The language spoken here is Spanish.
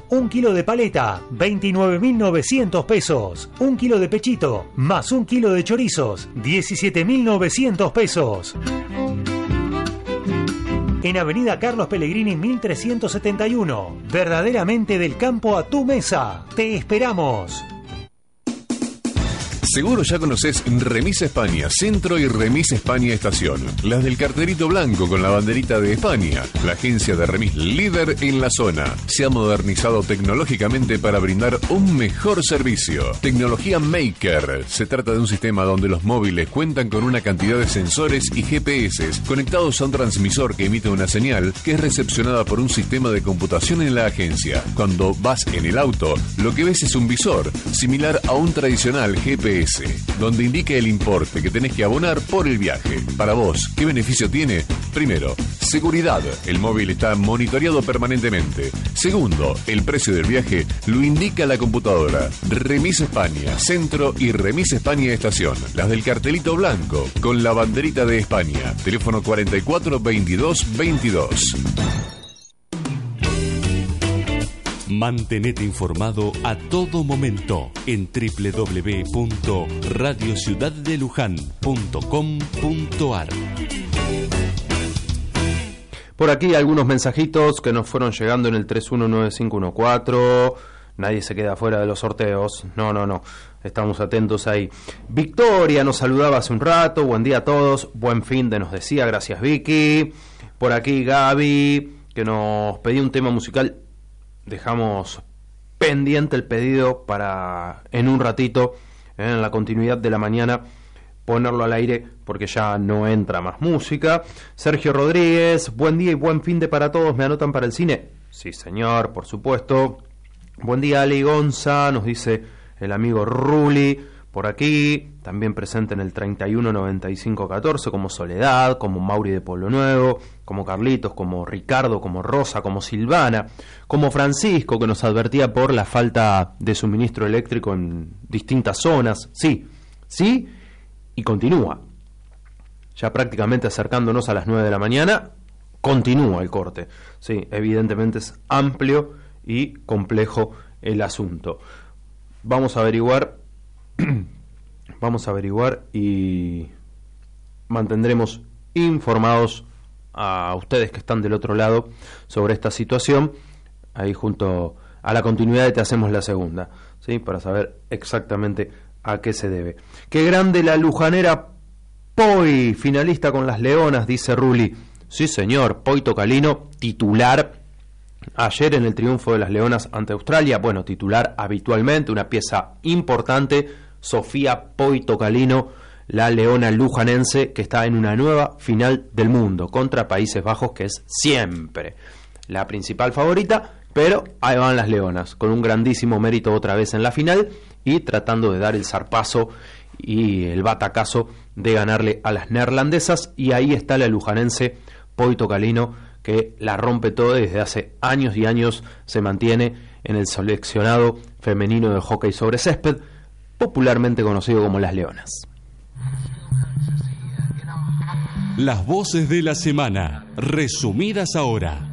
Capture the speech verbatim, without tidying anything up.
Un kilo de paleta, veintinueve mil novecientos pesos. Un kilo de pechito, más un kilo de chorizos, diecisiete mil novecientos pesos. En Avenida Carlos Pellegrini mil trescientos setenta y uno. Verdaderamente del campo a tu mesa. Te esperamos. Seguro ya conoces Remis España Centro y Remis España Estación, las del carterito blanco con la banderita de España. La agencia de remis líder en la zona. Se ha modernizado tecnológicamente para brindar un mejor servicio. Tecnología Maker. Se trata de un sistema donde los móviles cuentan con una cantidad de sensores y G P S conectados a un transmisor que emite una señal que es recepcionada por un sistema de computación en la agencia. Cuando vas en el auto, lo que ves es un visor, similar a un tradicional G P S, donde indica el importe que tenés que abonar por el viaje. Para vos, ¿qué beneficio tiene? Primero, seguridad. El móvil está monitoreado permanentemente. Segundo, el precio del viaje lo indica la computadora. Remis España Centro y Remis España Estación, las del cartelito blanco con la banderita de España. Teléfono cuarenta y cuatro veintidós veintidós. Mantenete informado a todo momento en doble u doble u doble u punto radio ciudad de luján punto com punto a r. Por aquí algunos mensajitos que nos fueron llegando en el tres uno nueve cinco uno cuatro. Nadie se queda fuera de los sorteos. No, no, no. Estamos atentos ahí. Victoria nos saludaba hace un rato. Buen día a todos. Buen fin de nos decía. Gracias, Vicky. Por aquí Gaby, que nos pedía un tema musical. Dejamos pendiente el pedido para en un ratito, eh, en la continuidad de la mañana, ponerlo al aire porque ya no entra más música. Sergio Rodríguez, buen día y buen fin de para todos. ¿Me anotan para el cine? Sí, señor, por supuesto. Buen día, Ali Gonza, nos dice el amigo Ruli. Por aquí, también presente en el treinta y uno noventa y cinco catorce, como Soledad, como Mauri de Pueblo Nuevo, como Carlitos, como Ricardo, como Rosa, como Silvana, como Francisco, que nos advertía por la falta de suministro eléctrico en distintas zonas. Sí, sí, y continúa. Ya prácticamente acercándonos a las nueve de la mañana, continúa el corte. Sí, evidentemente es amplio y complejo el asunto. Vamos a averiguar... Vamos a averiguar y mantendremos informados a ustedes que están del otro lado sobre esta situación. Ahí junto a la continuidad de Te Hacemos la Segunda, ¿sí? Para saber exactamente a qué se debe. Qué grande la lujanera Poi, finalista con las Leonas, dice Ruli. Sí, señor, Poi Tocalino, titular ayer en el triunfo de las Leonas ante Australia. Bueno, titular habitualmente, una pieza importante. Sofía Poi Tocalino, la leona lujanense, que está en una nueva final del mundo contra Países Bajos, que es siempre la principal favorita, pero ahí van las leonas, con un grandísimo mérito otra vez en la final y tratando de dar el zarpazo y el batacazo de ganarle a las neerlandesas. Y ahí está la lujanense Poi Tocalino, que la rompe todo y desde hace años y años se mantiene en el seleccionado femenino de hockey sobre césped, popularmente conocido como las Leonas. Las voces de la semana, resumidas ahora.